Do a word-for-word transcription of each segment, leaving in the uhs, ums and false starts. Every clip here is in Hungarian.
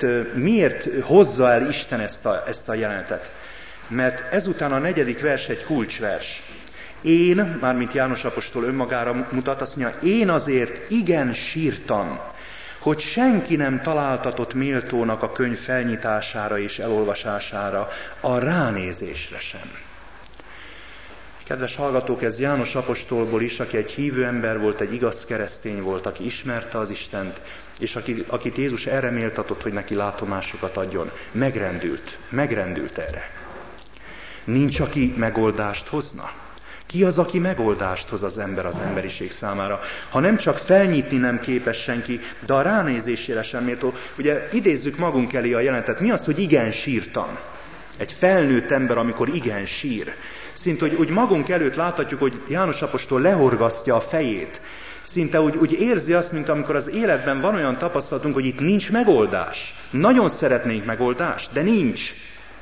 miért, miért hozza el Isten ezt a, ezt a jelenetet? Mert ezután a negyedik vers egy kulcsvers. Én, mármint János apostol önmagára mutat, azt mondja, én azért igen sírtam, hogy senki nem találtatott méltónak a könyv felnyitására és elolvasására, a ránézésre sem. Kedves hallgatók, ez János apostolból is, aki egy hívő ember volt, egy igaz keresztény volt, aki ismerte az Istent, és aki, akit Jézus erre méltatott, hogy neki látomásokat adjon. Megrendült, megrendült erre. Nincs, aki megoldást hozna. Ki az, aki megoldást hoz az ember az emberiség számára? Ha nem csak felnyitni nem képes senki, de a ránézésére sem méltó. Ugye idézzük magunk elé a jelenetet. Mi az, hogy igen sírtam? Egy felnőtt ember, amikor igen sír. Szinte, hogy úgy magunk előtt láthatjuk, hogy János apostol lehorgasztja a fejét. Szinte úgy, úgy érzi azt, mint amikor az életben van olyan tapasztalatunk, hogy itt nincs megoldás. Nagyon szeretnénk megoldást, de nincs.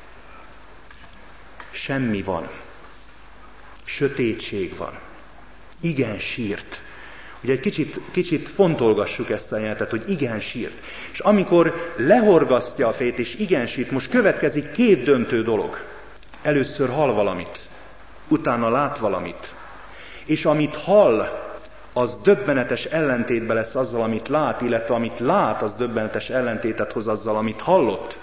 Semmi van. Sötétség van. Igen sírt. Ugye egy kicsit, kicsit fontolgassuk ezt a jelenetet, hogy igen sírt. És amikor lehorgasztja a fejét, és igen sírt, most következik két döntő dolog. Először hall valamit, utána lát valamit. És amit hall, az döbbenetes ellentétben lesz azzal, amit lát, illetve amit lát, az döbbenetes ellentétet hoz azzal, amit hallott.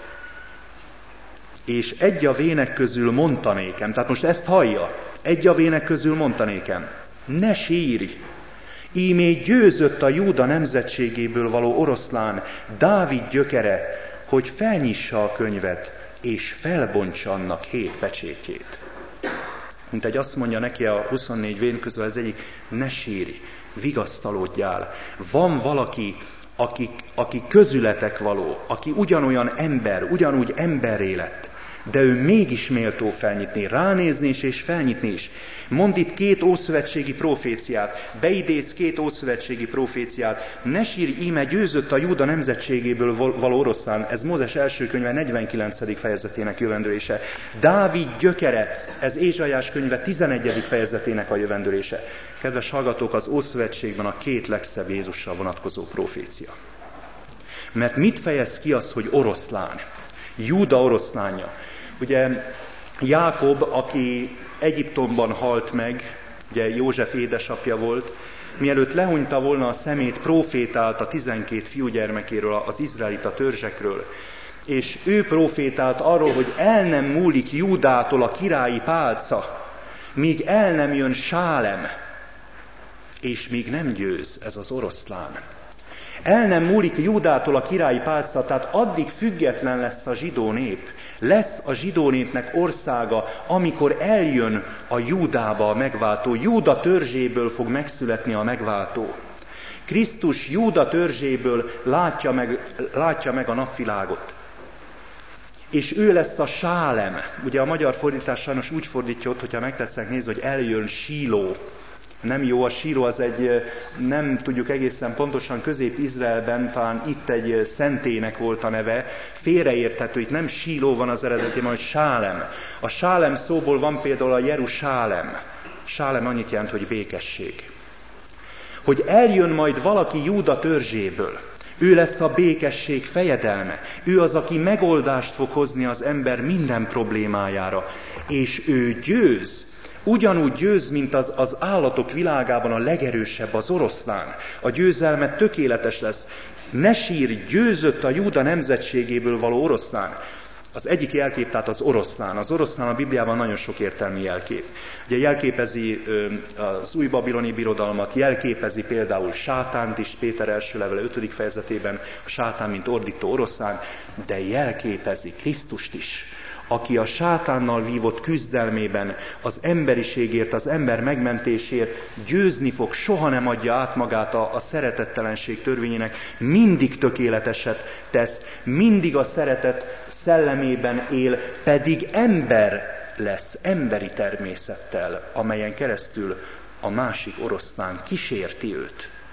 És egy a vének közül mondta nékem, tehát most ezt hallja, egy a vének közül mondta nékem, ne sírj, ímé győzött a Júda nemzetségéből való oroszlán, Dávid gyökere, hogy felnyissa a könyvet, és felbontsa annak hét pecsétjét. Mint egy azt mondja neki a huszonnégy vén közül az egyik, ne sírj, vigasztalódjál. Van valaki, aki, aki közületek való, aki ugyanolyan ember, ugyanúgy emberré lett, de ő mégis méltó felnyitni, ránézni is és felnyitni is. Mond itt két ószövetségi proféciát, beidéz két ószövetségi proféciát, ne sírj, íme győzött a Júda nemzetségéből való oroszlán, ez Mózes első könyve negyvenkilencedik fejezetének jövendőlése. Dávid gyökere, ez Ézsaiás könyve tizenegyedik fejezetének a jövendőlése. Kedves hallgatók, az Ószövetségben a két legszebb Jézussal vonatkozó profécia. Mert mit fejez ki az, hogy oroszlán? Júda oroszlánja. Ugye Jákob, aki Egyiptomban halt meg, ugye József édesapja volt, mielőtt lehunyta volna a szemét, profétált a tizenkét fiúgyermekéről, az izraelita törzsekről, és ő profétált arról, hogy el nem múlik Júdától a királyi pálca, míg el nem jön Sálem, és míg nem győz ez az oroszlán. El nem múlik Júdától a királyi pálca, tehát addig független lesz a zsidó nép. Lesz a zsidó népnek országa, amikor eljön a Júdába a megváltó. Júda törzséből fog megszületni a megváltó. Krisztus Júda törzséből látja meg, látja meg a napvilágot. És ő lesz a Sálem. Ugye a magyar fordítás sajnos úgy fordítja ott, hogyha megtetszenek nézni, hogy eljön Síló. Nem jó, a Síló az egy, nem tudjuk egészen pontosan, Közép-Izraelben talán itt egy szentélynek volt a neve, félreérthető, itt nem Síló van az eredetében, hanem Sálem. A Sálem szóból van például a Jerusálem. Sálem annyit jelent, hogy békesség. Hogy eljön majd valaki Júda törzséből, ő lesz a békesség fejedelme. Ő az, aki megoldást fog hozni az ember minden problémájára. És ő győz. Ugyanúgy győz, mint az, az állatok világában a legerősebb, az oroszlán. A győzelme tökéletes lesz. Ne sírj, győzött a Júda nemzetségéből való oroszlán. Az egyik jelkép, tehát az oroszlán. Az oroszlán a Bibliában nagyon sok értelmű jelkép. Ugye jelképezi az új babiloni birodalmat, jelképezi például sátánt is, Péter első levele ötödik fejezetében, a sátán, mint ordító oroszlán, de jelképezi Krisztust is, aki a sátánnal vívott küzdelmében az emberiségért, az ember megmentésért győzni fog, soha nem adja át magát a, a szeretettelenség törvényének, mindig tökéleteset tesz, mindig a szeretet szellemében él, pedig ember lesz, emberi természettel, amelyen keresztül a másik oroszlán kísérti őt.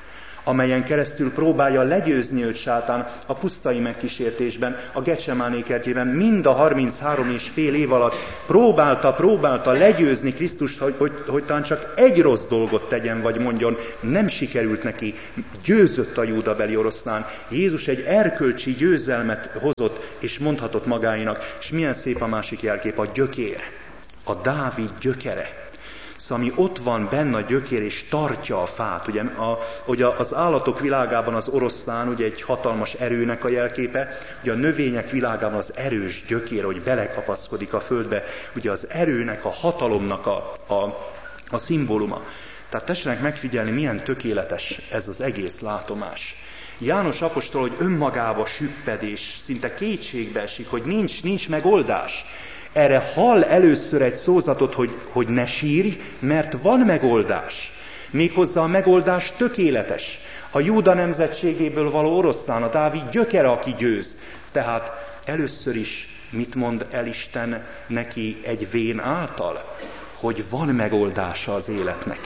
amelyen keresztül próbálja legyőzni őt sátán a pusztai megkísértésben, a Getsemáné kertjében, mind a harminchárom és fél év alatt próbálta, próbálta legyőzni Krisztust, hogy, hogy, hogy talán csak egy rossz dolgot tegyen, vagy mondjon, nem sikerült neki, győzött a júdabeli oroszlán. Jézus egy erkölcsi győzelmet hozott, és mondhatott magáinak, és milyen szép a másik jelkép, a gyökér, a Dávid gyökere. Szóval ami ott van benne a gyökér, és tartja a fát. Ugye, a, ugye az állatok világában az oroszlán ugye egy hatalmas erőnek a jelképe, ugye a növények világában az erős gyökér, hogy belekapaszkodik a földbe, ugye az erőnek, a hatalomnak a, a, a szimbóluma. Tehát tessenek megfigyelni, milyen tökéletes ez az egész látomás. János apostol, hogy önmagába süpped, és szinte kétségbe esik, hogy nincs, nincs megoldás. Erre hall először egy szózatot, hogy, hogy ne sírj, mert van megoldás. Méghozzá a megoldás tökéletes. A Júda nemzetségéből való oroszlán, a Dávid gyökere, aki győz. Tehát először is mit mond el Isten neki egy vén által? Hogy van megoldása az életnek.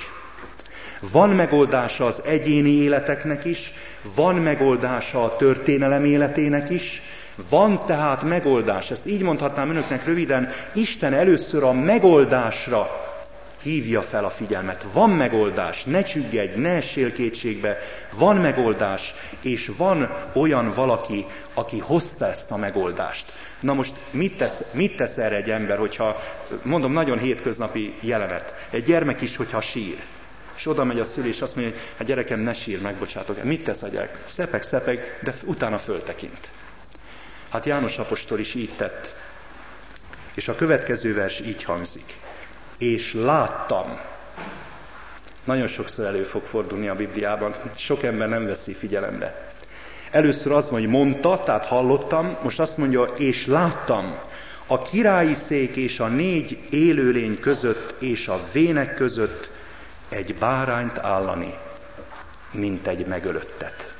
Van megoldása az egyéni életeknek is, van megoldása a történelem életének is, van tehát megoldás. Ezt így mondhatnám önöknek röviden, Isten először a megoldásra hívja fel a figyelmet. Van megoldás, ne csüggedj, ne essél kétségbe, van megoldás, és van olyan valaki, aki hozta ezt a megoldást. Na most mit tesz, mit tesz erre egy ember, hogyha, mondom, nagyon hétköznapi jelenet, egy gyermek is, hogyha sír. És oda megy a szülő, és azt mondja, hogy hát gyerekem, ne sír, megbocsátok. Mit tesz a gyerek? Szepeg, szepeg, de utána föltekint. Hát János apostol is így tett. És a következő vers így hangzik. És láttam. Nagyon sokszor elő fog fordulni a Bibliában. Sok ember nem veszi figyelembe. Először az mondja, hogy mondta, tehát hallottam, most azt mondja, és láttam a királyi szék és a négy élőlény között és a vének között egy bárányt állani, mint egy megölöttet.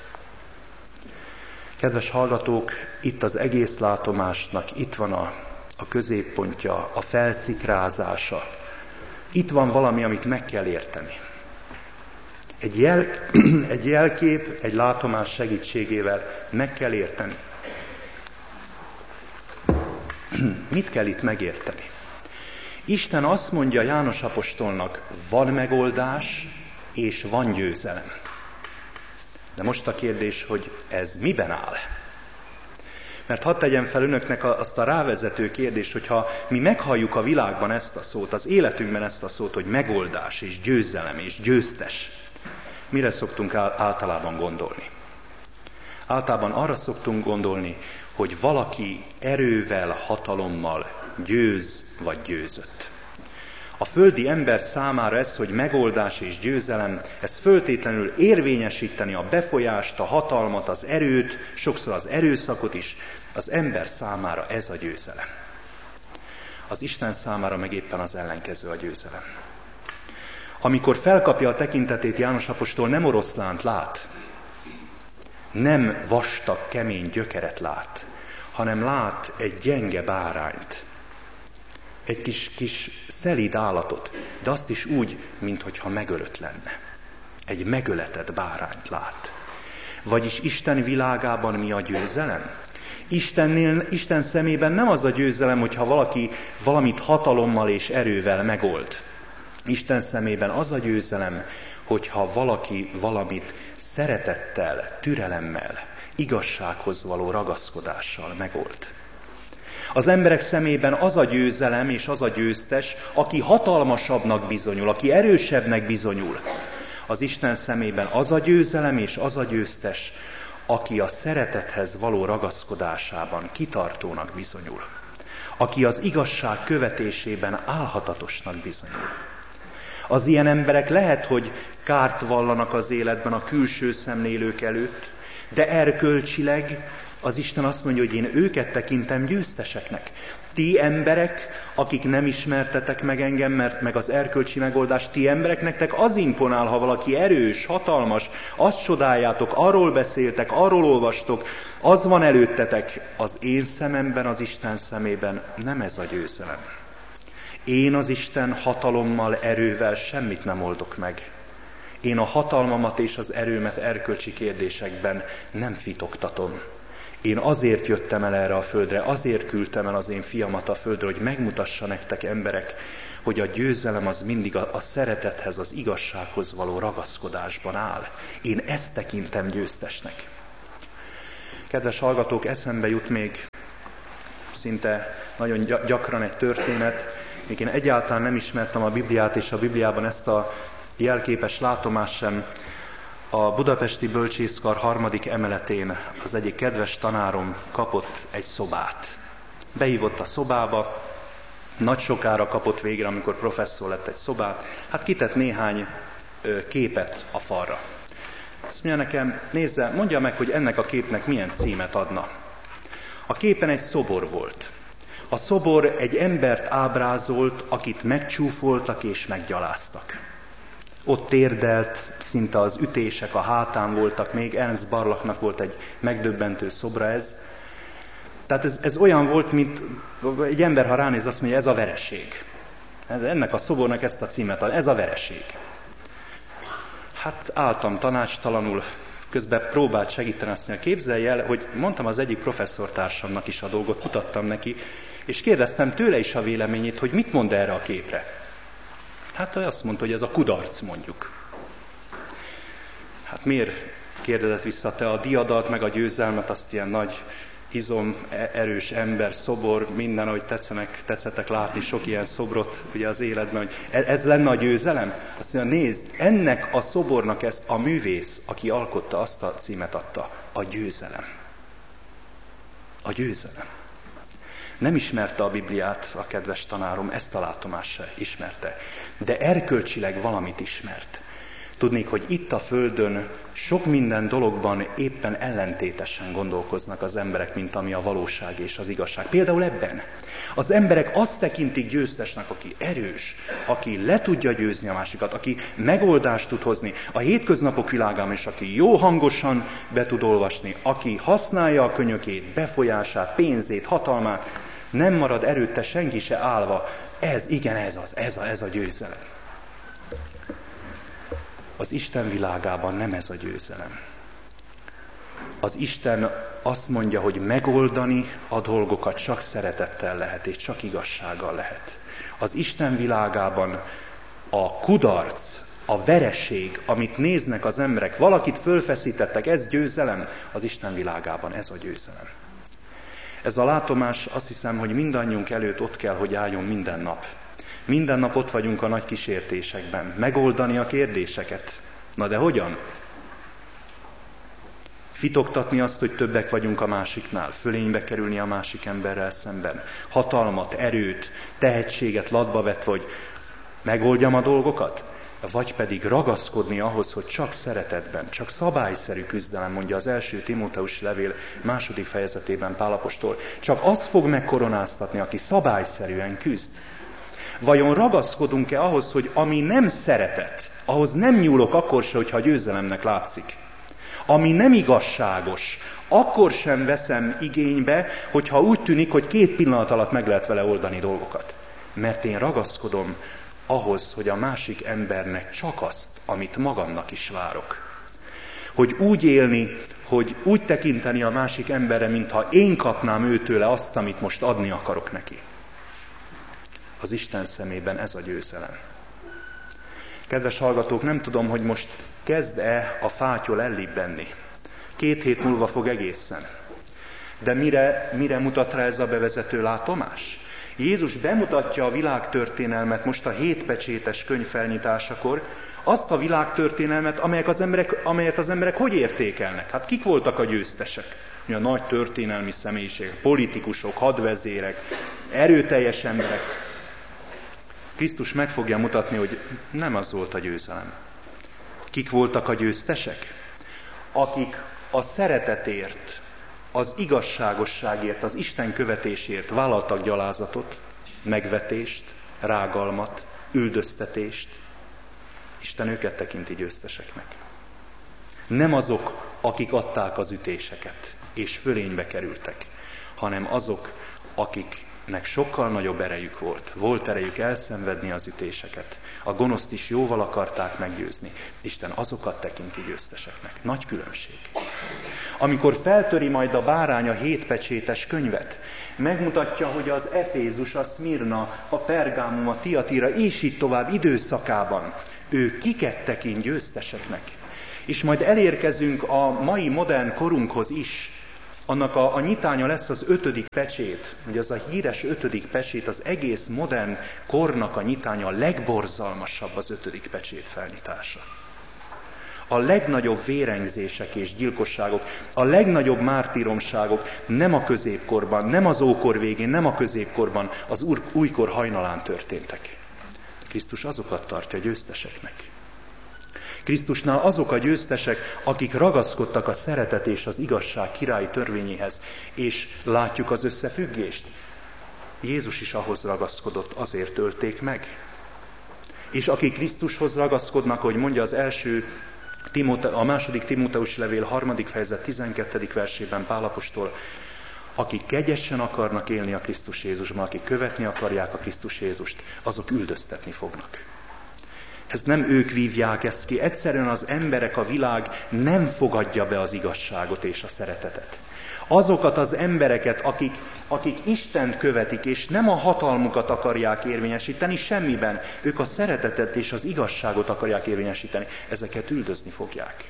Kedves hallgatók, itt az egész látomásnak, itt van a, a középpontja, a felszikrázása. Itt van valami, amit meg kell érteni. Egy, jel, egy jelkép, egy látomás segítségével meg kell érteni. Mit kell itt megérteni? Isten azt mondja János apostolnak, van megoldás, és van győzelem. De most a kérdés, hogy ez miben áll? Mert hadd tegyem fel önöknek azt a rávezető kérdést, hogyha mi meghalljuk a világban ezt a szót, az életünkben ezt a szót, hogy megoldás, és győzelem, és győztes, mire szoktunk általában gondolni? Általában arra szoktunk gondolni, hogy valaki erővel, hatalommal győz vagy győzött. A földi ember számára ez, hogy megoldás és győzelem, ez föltétlenül érvényesíteni a befolyást, a hatalmat, az erőt, sokszor az erőszakot is, az ember számára ez a győzelem. Az Isten számára meg éppen az ellenkező a győzelem. Amikor felkapja a tekintetét János apostol, nem oroszlánt lát, nem vastag, kemény gyökeret lát, hanem lát egy gyenge bárányt, egy kis, kis szelíd állatot, de azt is úgy, minthogyha megölött lenne. Egy megöletett bárányt lát. Vagyis Isten világában mi a győzelem? Istennél, Isten szemében nem az a győzelem, hogyha valaki valamit hatalommal és erővel megold. Isten szemében az a győzelem, hogyha valaki valamit szeretettel, türelemmel, igazsághoz való ragaszkodással megold. Az emberek szemében az a győzelem és az a győztes, aki hatalmasabbnak bizonyul, aki erősebbnek bizonyul. Az Isten szemében az a győzelem és az a győztes, aki a szeretethez való ragaszkodásában kitartónak bizonyul. Aki az igazság követésében álhatatosnak bizonyul. Az ilyen emberek lehet, hogy kárt vallanak az életben a külső szemlélők előtt, de erkölcsileg az Isten azt mondja, hogy én őket tekintem győzteseknek. Ti emberek, akik nem ismertetek meg engem, mert meg az erkölcsi megoldás, ti emberek, nektek az imponál, ha valaki erős, hatalmas, azt csodáljátok, arról beszéltek, arról olvastok, az van előttetek. Az én szememben, az Isten szemében nem ez a győzelem. Én az Isten hatalommal, erővel semmit nem oldok meg. Én a hatalmamat és az erőmet erkölcsi kérdésekben nem fitoktatom. Én azért jöttem el erre a földre, azért küldtem el az én fiamat a földre, hogy megmutassa nektek, emberek, hogy a győzelem az mindig a, a szeretethez, az igazsághoz való ragaszkodásban áll. Én ezt tekintem győztesnek. Kedves hallgatók, eszembe jut még szinte nagyon gyakran egy történet, még én egyáltalán nem ismertem a Bibliát, és a Bibliában ezt a jelképes látomást sem. A budapesti bölcsészkar harmadik emeletén az egyik kedves tanárom kapott egy szobát. Behívott a szobába, nagy sokára kapott végre, amikor professzor lett, egy szobát, hát kitett néhány ö, képet a falra. Azt mondja nekem, nézze, mondja meg, hogy ennek a képnek milyen címet adna. A képen egy szobor volt. A szobor egy embert ábrázolt, akit megcsúfoltak és meggyaláztak. Ott térdelt, szinte az ütések a hátán voltak még, Ernst Barlachnak volt egy megdöbbentő szobra ez. Tehát ez, ez olyan volt, mint egy ember, ha ránéz, azt mondja, ez a vereség. Ennek a szobornak ezt a címet ad, ez a vereség. Hát álltam tanácstalanul, közben próbált segíteni, azt mondja, képzelj el, hogy mondtam az egyik professzortársamnak is a dolgot, mutattam neki, és kérdeztem tőle is a véleményét, hogy mit mond erre a képre. Hát ő azt mondta, hogy ez a kudarc, mondjuk. Hát miért kérdezett vissza te a diadalt, meg a győzelmet, azt ilyen nagy, izom, erős ember, szobor, minden, ahogy tetszenek, tetszettek látni sok ilyen szobrot ugye az életben, hogy ez lenne a győzelem? Azt mondja, nézd, ennek a szobornak ezt a művész, aki alkotta, azt a címet adta, a győzelem. A győzelem. Nem ismerte a Bibliát a kedves tanárom, ezt a látomást se ismerte, de erkölcsileg valamit ismert. Tudnék, hogy itt a Földön sok minden dologban éppen ellentétesen gondolkoznak az emberek, mint ami a valóság és az igazság. Például ebben. Az emberek azt tekintik győztesnek, aki erős, aki le tudja győzni a másikat, aki megoldást tud hozni a hétköznapok világában, és aki jó hangosan be tud olvasni, aki használja a könyökét, befolyását, pénzét, hatalmát, nem marad erőtte senki se állva. Ez, igen, ez az, ez a, ez a győzelem. Az Isten világában nem ez a győzelem. Az Isten azt mondja, hogy megoldani a dolgokat csak szeretettel lehet, és csak igazsággal lehet. Az Isten világában a kudarc, a vereség, amit néznek az emberek, valakit fölfeszítettek, ez győzelem, az Isten világában ez a győzelem. Ez a látomás, azt hiszem, hogy mindannyiunk előtt ott kell, hogy álljon minden nap. Minden nap ott vagyunk a nagy kísértésekben. Megoldani a kérdéseket. Na de hogyan? Fitoktatni azt, hogy többek vagyunk a másiknál, fölénybe kerülni a másik emberrel szemben. Hatalmat, erőt, tehetséget latba vet, hogy megoldjam a dolgokat? Vagy pedig ragaszkodni ahhoz, hogy csak szeretetben, csak szabályszerű küzdelem, mondja az első Timóteusi levél második fejezetében Pál apostol. Csak az fog megkoronáztatni, aki szabályszerűen küzd. Vajon ragaszkodunk-e ahhoz, hogy ami nem szeretet, ahhoz nem nyúlok akkor se, hogyha a győzelemnek látszik. Ami nem igazságos, akkor sem veszem igénybe, hogyha úgy tűnik, hogy két pillanat alatt meg lehet vele oldani dolgokat. Mert én ragaszkodom ahhoz, hogy a másik embernek csak azt, amit magamnak is várok. Hogy úgy élni, hogy úgy tekinteni a másik emberre, mintha én kapnám őtőle azt, amit most adni akarok neki. Az Isten szemében ez a győzelem. Kedves hallgatók, nem tudom, hogy most kezd-e a fátyol ellibbenni. Két hét múlva fog egészen. De mire, mire mutat rá ez a bevezető látomás? Jézus bemutatja a világtörténelmet most a hétpecsétes könyv felnyitásakor, azt a világtörténelmet, amelyek az emberek, amelyet az emberek hogy értékelnek? Hát kik voltak a győztesek? A nagy történelmi személyiségek, politikusok, hadvezérek, erőteljes emberek. Krisztus meg fogja mutatni, hogy nem az volt a győzelem. Kik voltak a győztesek? Akik a szeretetért, az igazságosságért, az Isten követésért vállaltak gyalázatot, megvetést, rágalmat, üldöztetést. Isten őket tekinti győzteseknek. Nem azok, akik adták az ütéseket, és fölénybe kerültek, hanem azok, akiknek sokkal nagyobb erejük volt. Volt erejük elszenvedni az ütéseket. A gonoszt is jóval akarták meggyőzni. Isten azokat tekinti győzteseknek. Nagy különbség. Amikor feltöri majd a bárány a hétpecsétes könyvet, megmutatja, hogy az Efézus, a Szmirna, a Pergámum, a Tiatira, és így tovább időszakában ő kiket tekint győzteseknek. És majd elérkezünk a mai modern korunkhoz is. Annak a, a nyitánya lesz az ötödik pecsét, ugye az a híres ötödik pecsét, az egész modern kornak a nyitánya, a legborzalmasabb az ötödik pecsét felnyitása. A legnagyobb vérengzések és gyilkosságok, a legnagyobb mártíromságok nem a középkorban, nem az ókor végén, nem a középkorban, az újkor hajnalán történtek. Krisztus azokat tartja győzteseknek. Krisztusnál azok a győztesek, akik ragaszkodtak a szeretet és az igazság királyi törvényéhez, és látjuk az összefüggést. Jézus is ahhoz ragaszkodott, azért ölték meg. És akik Krisztushoz ragaszkodnak, hogy mondja az első, a második Timóteus levél harmadik fejezet tizenkettedik versében Pál apostol, akik kegyesen akarnak élni a Krisztus Jézusban, akik követni akarják a Krisztus Jézust, azok üldöztetni fognak. Ez nem ők vívják ezt ki, egyszerűen az emberek, a világ nem fogadja be az igazságot és a szeretetet. Azokat az embereket, akik, akik Istent követik, és nem a hatalmukat akarják érvényesíteni semmiben, ők a szeretetet és az igazságot akarják érvényesíteni, ezeket üldözni fogják.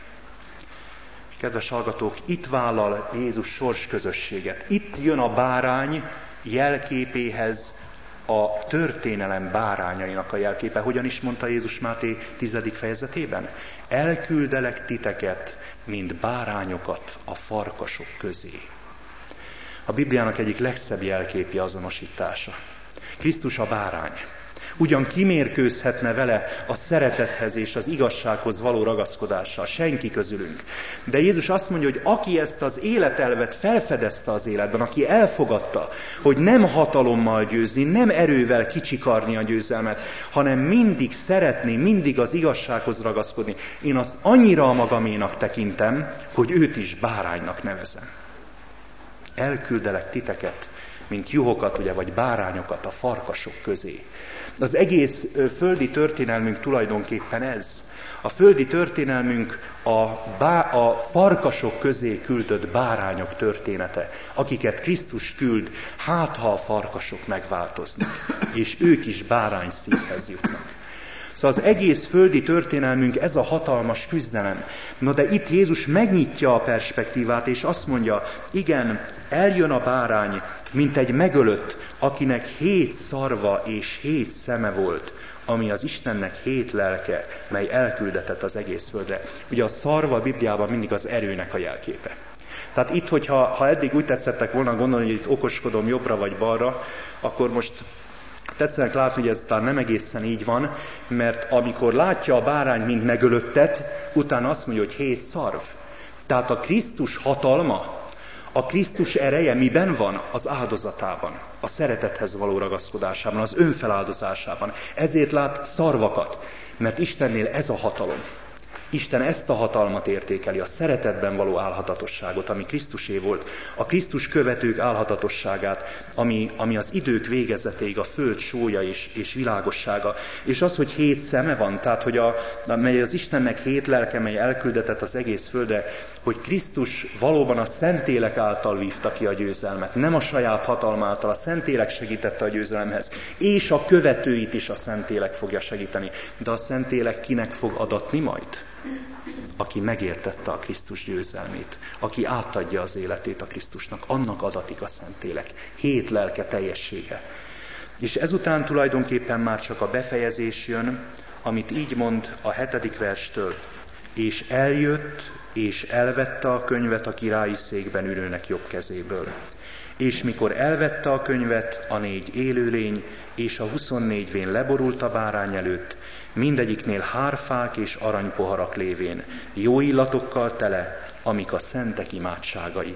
Kedves hallgatók, itt vállal Jézus sorsközösséget. Itt jön a bárány jelképéhez a történelem bárányainak a jelképe. Hogyan is mondta Jézus Máté tizedik fejezetében? Elküldelek titeket, mint bárányokat a farkasok közé. A Bibliának egyik legszebb jelképi azonosítása. Krisztus a bárány. Ugyan kimérkőzhetne vele a szeretethez és az igazsághoz való ragaszkodással, senki közülünk. De Jézus azt mondja, hogy aki ezt az életelvet felfedezte az életben, aki elfogadta, hogy nem hatalommal győzni, nem erővel kicsikarni a győzelmet, hanem mindig szeretni, mindig az igazsághoz ragaszkodni, én azt annyira a magaménak tekintem, hogy őt is báránynak nevezem. Elküldelek titeket, mint juhokat, ugye, vagy bárányokat a farkasok közé. Az egész földi történelmünk tulajdonképpen ez. A földi történelmünk a, bá, a farkasok közé küldött bárányok története, akiket Krisztus küld, hát ha a farkasok megváltoznak, és ők is bárány szívhez jutnak. Szóval az egész földi történelmünk ez a hatalmas küzdelem. No de itt Jézus megnyitja a perspektívát, és azt mondja, igen, eljön a bárány, mint egy megölött, akinek hét szarva és hét szeme volt, ami az Istennek hét lelke, mely elküldetett az egész földre. Ugye a szarva a Bibliában mindig az erőnek a jelképe. Tehát itt, hogyha ha eddig úgy tetszettek volna gondolni, hogy itt okoskodom jobbra vagy balra, akkor most tetszenek látni, hogy ez talán nem egészen így van, mert amikor látja a bárány, mint megölöttet, utána azt mondja, hogy hét szarv. Tehát a Krisztus hatalma, a Krisztus ereje miben van? Az áldozatában, a szeretethez való ragaszkodásában, az önfeláldozásában. Ezért lát szarvakat, mert Istennél ez a hatalom. Isten ezt a hatalmat értékeli, a szeretetben való álhatatosságot, ami Krisztusé volt, a Krisztus követők álhatatosságát, ami, ami az idők végezetéig a föld sója és, és világossága. És az, hogy hét szeme van, tehát hogy a, mely az Istennek hét lelke, mely elküldetett az egész földre, hogy Krisztus valóban a Szentélek által vívta ki a győzelmet, nem a saját hatalma által, a Szentélek segítette a győzelemhez, és a követőit is a Szentélek fogja segíteni. De a Szentélek kinek fog adatni majd? Aki megértette a Krisztus győzelmét, aki átadja az életét a Krisztusnak, annak adatik a Szentélek. Hét lelke teljessége. És ezután tulajdonképpen már csak a befejezés jön, amit így mond a hetedik verstől. És eljött, és elvette a könyvet a királyi székben ülőnek jobb kezéből. És mikor elvette a könyvet, a négy élőlény és a huszonnégy vén leborult a bárány előtt, mindegyiknél hárfák és aranypoharak lévén, jó illatokkal tele, amik a szentek imádságai.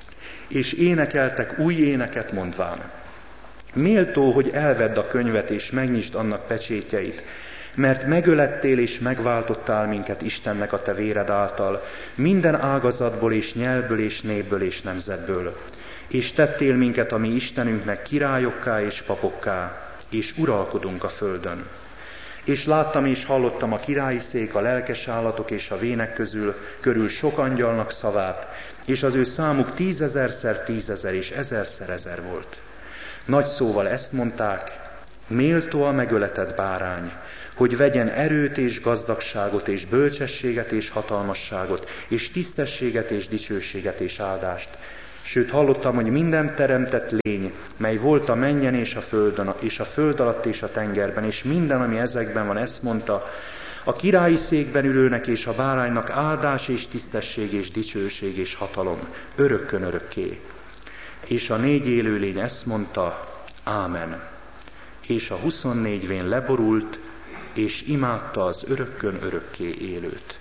És énekeltek új éneket mondván, méltó, hogy elvedd a könyvet és megnyisd annak pecsétjeit, mert megölettél és megváltottál minket Istennek a te véred által, minden ágazatból és nyelvből és népből és nemzetből. és tettél minket a mi Istenünknek királyokká és papokká, és uralkodunk a földön. És láttam és hallottam a királyi szék, a lelkes állatok és a vének közül, körül sok angyalnak szavát, és az ő számuk tízezerszer tízezer és ezerszer ezer volt. Nagy szóval ezt mondták, méltó a megöletett bárány, hogy vegyen erőt és gazdagságot és bölcsességet és hatalmasságot, és tisztességet és dicsőséget és áldást. Sőt, hallottam, hogy minden teremtett lény, mely volt a mennyen és a földön, és a föld alatt és a tengerben, és minden, ami ezekben van, ezt mondta, a királyi székben ülőnek és a báránynak áldás és tisztesség és dicsőség és hatalom, örökkön örökké. És a négy élőlény ezt mondta, ámen. És a huszonnégy vén leborult, és imádta az örökkön örökké élőt.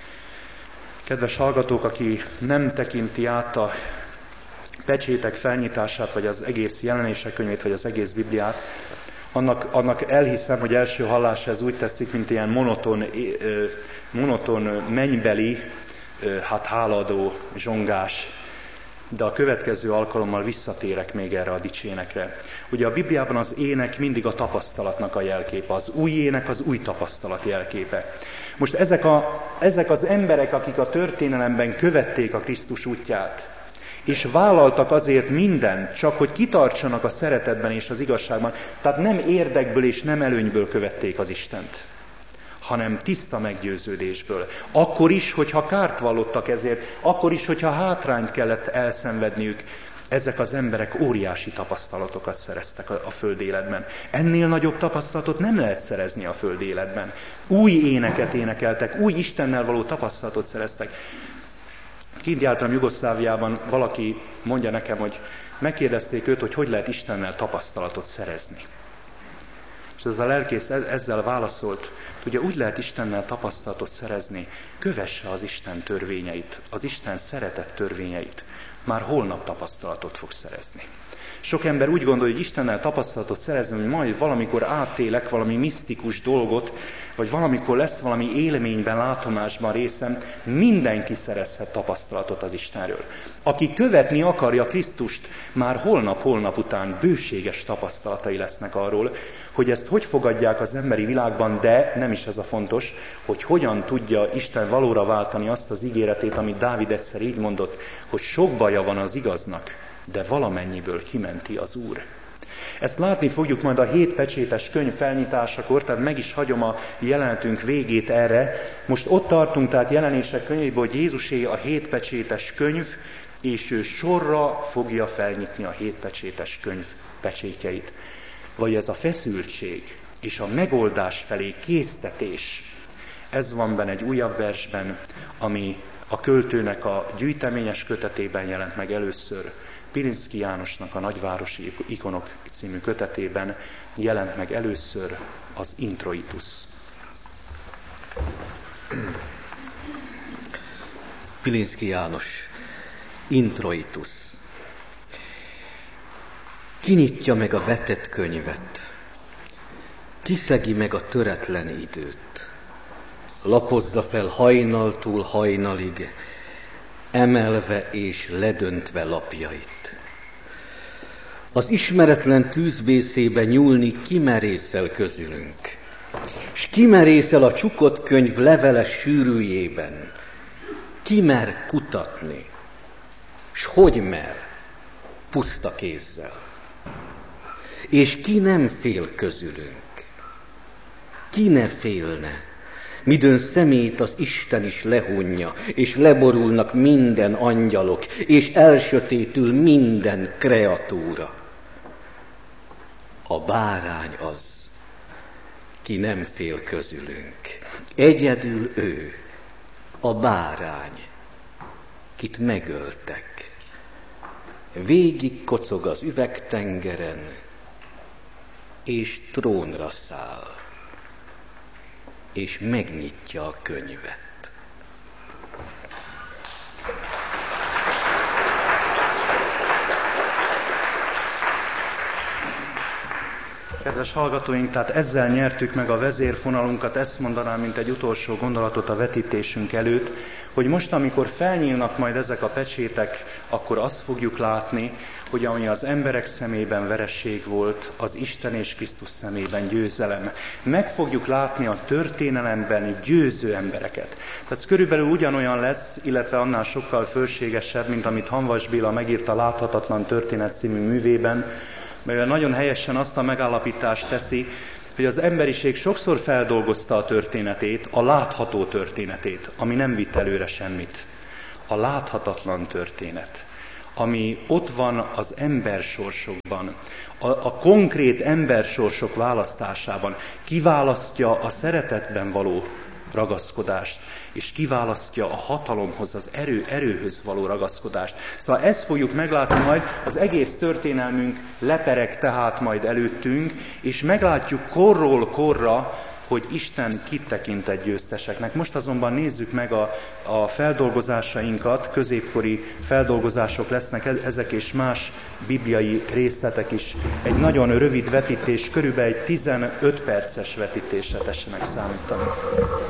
Kedves hallgatók, aki nem tekinti át a pecsétek felnyitását, vagy az egész Jelenések könyvét, vagy az egész Bibliát, annak, annak elhiszem, hogy első hallásra ez úgy tetszik, mint ilyen monoton, monoton mennybeli, hát háladó zsongás. De a következő alkalommal visszatérek még erre a dicsénekre. Ugye a Bibliában az ének mindig a tapasztalatnak a jelképe, az új ének az új tapasztalat jelképe. Most ezek, a, ezek az emberek, akik a történelemben követték a Krisztus útját, és vállaltak azért mindent, csak hogy kitartsanak a szeretetben és az igazságban, tehát nem érdekből és nem előnyből követték az Istent, hanem tiszta meggyőződésből. Akkor is, hogyha kárt vallottak ezért, akkor is, hogyha hátrányt kellett elszenvedniük, ezek az emberek óriási tapasztalatokat szereztek a, a föld életben. Ennél nagyobb tapasztalatot nem lehet szerezni a föld életben. Új éneket énekeltek, új Istennel való tapasztalatot szereztek. Kint jártam Jugoszláviában, valaki mondja nekem, hogy megkérdezték őt, hogy hogy lehet Istennel tapasztalatot szerezni. És ez a lelkész ezzel válaszolt, ugye úgy lehet Istennel tapasztalatot szerezni, kövesse az Isten törvényeit, az Isten szeretett törvényeit, már holnap tapasztalatot fog szerezni. Sok ember úgy gondolja, hogy Istennel tapasztalatot szerezni, hogy majd valamikor átélek valami misztikus dolgot, vagy valamikor lesz valami élményben, látomásban részem, mindenki szerezhet tapasztalatot az Istenről. Aki követni akarja Krisztust, már holnap-holnap után bőséges tapasztalatai lesznek arról, hogy ezt hogy fogadják az emberi világban, de nem is ez a fontos, hogy hogyan tudja Isten valóra váltani azt az ígéretét, amit Dávid egyszer így mondott, hogy sok baja van az igaznak, de valamennyiből kimenti az Úr. Ezt látni fogjuk majd a hét pecsétes könyv felnyitásakor, tehát meg is hagyom a jelenetünk végét erre. Most ott tartunk, tehát Jelenések könyvéből, hogy Jézusé a hét pecsétes könyv, és ő sorra fogja felnyitni a hét pecsétes könyv pecsétjeit. Vagy ez a feszültség és a megoldás felé késztetés, ez van benne egy újabb versben, ami a költőnek a gyűjteményes kötetében jelent meg először, Pilinszky Jánosnak a Nagyvárosi ikonok című kötetében jelent meg először az introitus. Pilinszky János, introitus. Kinyitja meg a vetett könyvet, kiszegi meg a töretlen időt, lapozza fel hajnaltól hajnalig, emelve és ledöntve lapjait. Az ismeretlen tűzvészébe nyúlni kimerészel közülünk, s kimerészel a csukott könyv leveles sűrűjében, kimer kutatni, s hogy mer, puszta kézzel. És ki nem fél közülünk, ki ne félne, midőn szemét az Isten is lehunja, és leborulnak minden angyalok, és elsötétül minden kreatúra. A bárány az, ki nem fél közülünk. Egyedül ő, a bárány, kit megöltek. Végig kocog az üvegtengeren, és trónra száll, és megnyitja a könyvet. Kedves hallgatóink, tehát ezzel nyertük meg a vezérfonalunkat, ezt mondanám, mint egy utolsó gondolatot a vetítésünk előtt, hogy most, amikor felnyílnak majd ezek a pecsétek, akkor azt fogjuk látni, hogy ami az emberek szemében veresség volt, az Isten és Krisztus szemében győzelem. Meg fogjuk látni a történelemben győző embereket. Ez körülbelül ugyanolyan lesz, illetve annál sokkal fölségesebb, mint amit Hamvas Béla megírt a Láthatatlan történet című művében, melyben nagyon helyesen azt a megállapítást teszi, hogy az emberiség sokszor feldolgozta a történetét, a látható történetét, ami nem vitt előre semmit. A láthatatlan történet, ami ott van az embersorsokban, a, a konkrét embersorsok választásában, kiválasztja a szeretetben való ragaszkodást, és kiválasztja a hatalomhoz, az erő, erőhöz való ragaszkodást. Szóval ezt fogjuk meglátni majd, az egész történelmünk lepereg tehát majd előttünk, és meglátjuk korról korra, hogy Isten kit tekintett győzteseknek. Most azonban nézzük meg a, a feldolgozásainkat, középkori feldolgozások lesznek ezek és más bibliai részletek is. Egy nagyon rövid vetítés, körülbelül egy tizenöt perces vetítésre tessenek számítani.